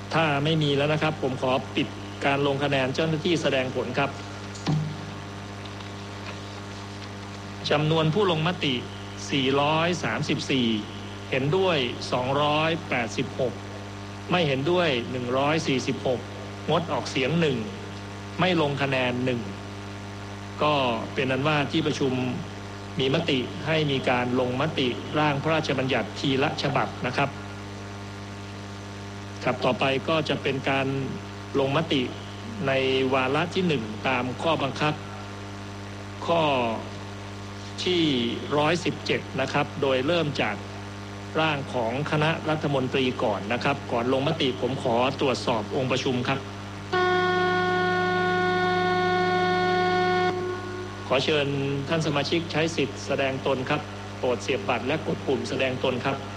ถ้าไม่มีแล้วนะครับผมขอปิดการลงคะแนนเจ้าหน้าที่แสดงผลครับจำนวนผู้ลงมติ434เห็นด้วย286ไม่เห็นด้วย146งดออกเสียง1ไม่ลงคะแนน1ก็เป็นอันว่าที่ประชุมมีมติให้มีการลงมติร่างพระราชบัญญัติทีละฉบับนะครับครับต่อไปก็จะเป็นการลงมติในวาระที่1ตามข้อบังคับข้อที่117นะครับโดยเริ่มจากร่างของคณะรัฐมนตรีก่อนนะครับก่อนลงมติผมขอตรวจสอบองค์ประชุมครับขอเชิญท่านสมาชิกใช้สิทธิ์แสดงตนครับโปรดเสียบบัตรและกดปุ่มแสดงตนครับ